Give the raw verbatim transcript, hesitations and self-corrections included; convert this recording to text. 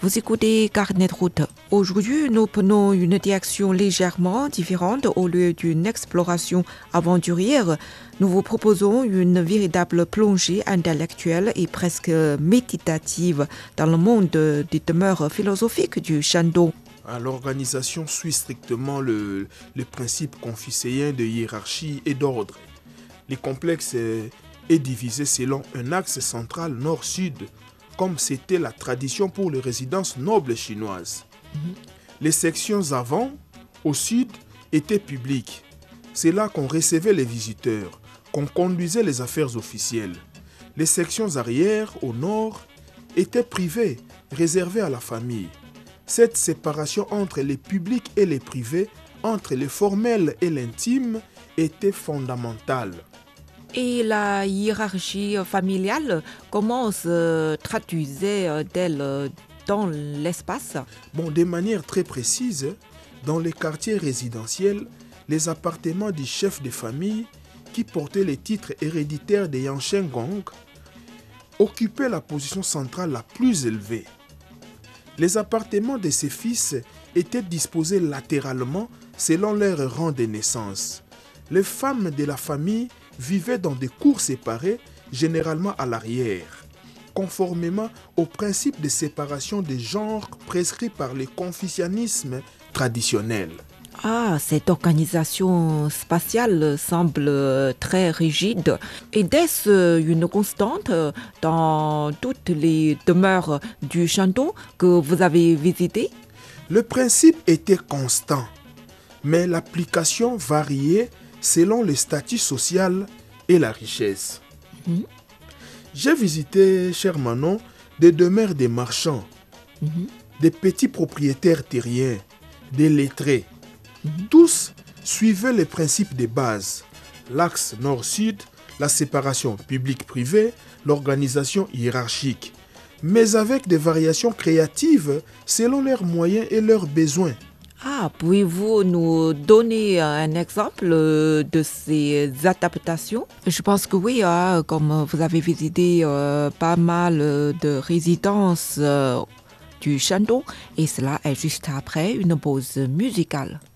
Vous écoutez Carnet de route. Aujourd'hui, nous prenons une direction légèrement différente. Au lieu d'une exploration aventurière, nous vous proposons une véritable plongée intellectuelle et presque méditative dans le monde des demeures philosophiques du Shandong. L'organisation suit strictement le, le principe confucéen de hiérarchie et d'ordre. Le complexe est, est divisé selon un axe central nord-sud, comme c'était la tradition pour les résidences nobles chinoises. Mm-hmm. Les sections avant, au sud, étaient publiques. C'est là qu'on recevait les visiteurs, qu'on conduisait les affaires officielles. Les sections arrière, au nord, étaient privées, réservées à la famille. Cette séparation entre les publics et les privés, entre le formel et l'intime, était fondamentale. Et la hiérarchie familiale, comment se traduisait-elle dans l'espace? Bon, de manière très précise, dans les quartiers résidentiels, les appartements du chef de famille, qui portait les titres héréditaires des Yansheng Gong, occupaient la position centrale la plus élevée. Les appartements de ses fils étaient disposés latéralement selon leur rang de naissance. Les femmes de la famille vivaient dans des cours séparées, généralement à l'arrière, conformément au principe de séparation des genres prescrit par le confucianisme traditionnel. Ah, cette organisation spatiale semble très rigide. Est-ce une constante dans toutes les demeures du Shandong que vous avez visitées? Le principe était constant, mais l'application variait selon le statut social et la richesse. Mmh. J'ai visité, cher Manon, des demeures des marchands, mmh. des petits propriétaires terriens, des lettrés. Mmh. Tous suivaient les principes de base, l'axe nord-sud, la séparation publique-privée, l'organisation hiérarchique, mais avec des variations créatives selon leurs moyens et leurs besoins. Ah, pouvez-vous nous donner un exemple de ces adaptations? Je pense que oui, hein, comme vous avez visité euh, pas mal de résidences euh, du Shandong, et cela est juste après une pause musicale.